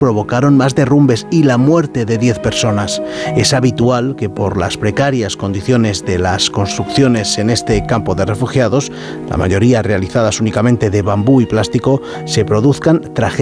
provocaron más derrumbes y la muerte de 10 personas. Es habitual que por las precarias condiciones de las construcciones en este campo de refugiados, la mayoría realizadas únicamente de bambú y plástico, se produzcan tragedias